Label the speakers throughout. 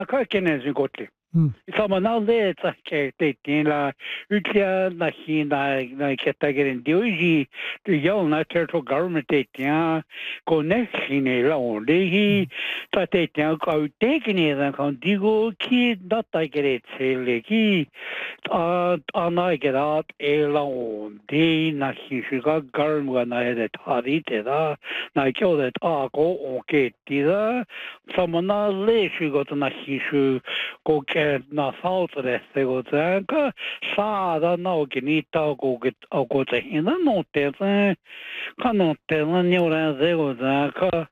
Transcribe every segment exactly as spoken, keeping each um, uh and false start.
Speaker 1: ka kenes gotle sama na le ta ke te tin la utlia na hina na ke ta gerin dioji to yo na territorial government te tin connection la on de hi ta te tin ko te kini da kon digo ki da ta gere tsele ki a ana gerat e la on de na hi shuga garm na e ta ri te da na kyo de ta ko o ke ti da sama na le shugo to na hi shu ko na sautre se go ka sa da no ke ni ta go ke o go te ina no te ka no te na ni ora ze go ka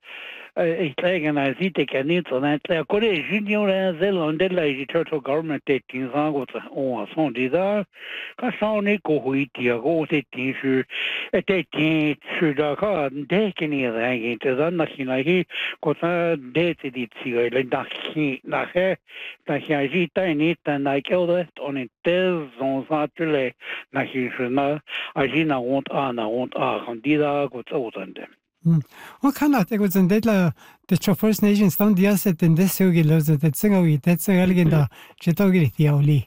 Speaker 1: e tegen na zite ke ni to na te ko re junior ze londe la territorial government te tin sa go ta o son di da ka sa ni ko hui ti go te tin shu e te tin shu da ka de ke ni ra ge te da na ki na ki ko ta de te di ti ga le da ki na he ta hi ji ta ni ta na ke o de on te zon sa tu le na hi shu na a ji na wont a na wont a kan di da go ta o tan de
Speaker 2: What kind of thing was in that the First Nations down the asset in this Sugi loves that single that's a elegant Chitogri Theoli.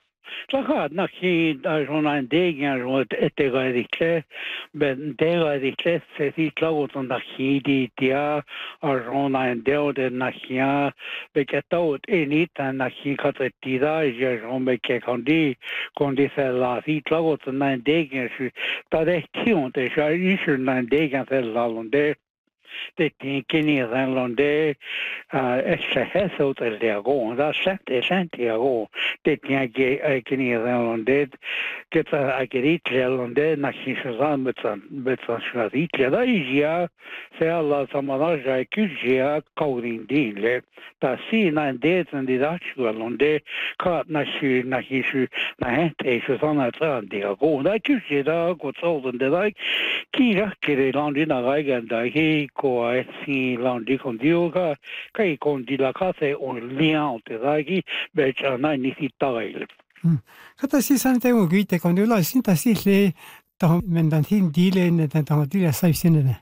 Speaker 1: Saka na ki da jona degen ro ete ga dikle ben de ga dikle se si klago ton da ki di tia a jona de de na kia be ke to eni ta na ki ka te ti da je ron be ke kondi kondi se la si klago ton na degen shu ta de ti on te sha yi shu na degen se la londe te tin kini ran londe a ese heso te le go da sente Santiago te tin ke kini ran londe ke ta agrit le londe na hishan betsan betsan shadit le da ya se alla samana ja kujia kaudin din le ta si na de tan di da chu londe ka na shi na hishu na te shu sana ta de go da kujia da go so de da ki ra ke londe na ga ga da hi ko ai si londe con dio ka kai con di la ka se on lian te da ki be cha na ni si ta ile
Speaker 2: Kata si sante o guite con la sinta si le ta mendantin dile ne ta ta dile sai sinne.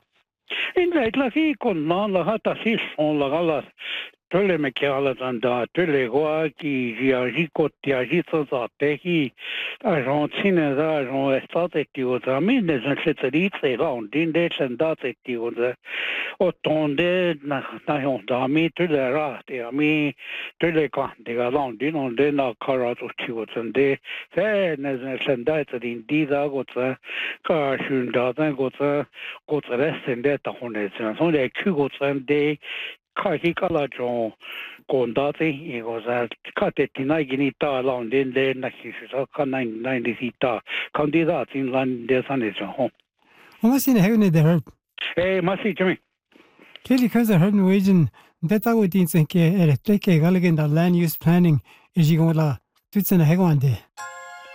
Speaker 1: In la la fi con na la hata si son la gala tole me ke ala tanda tole goa ki ji ko ti ji so sa te ki Argentina da ron estate ti o da mi ne zan se tri se ron din de sendate ti o da o tonde na na on da mi tu de ra te mi tu le ka de ga ron din on de na kara to ti o de se ne zan sendate din di da go ta ka shun da da go ta go ta resten de ta hon de son de ku go san de ka hi ka la jo con date e cosa cate tinai ginita la onde de na hi sa ka nine ninety sita candidati in land de sanejo ho
Speaker 2: What was in heaven the herb?
Speaker 1: Eh masi chimi
Speaker 2: Kelly cause the herb Norwegian that I would think ke electric galagan the land use planning is you go la tuts in a hegwande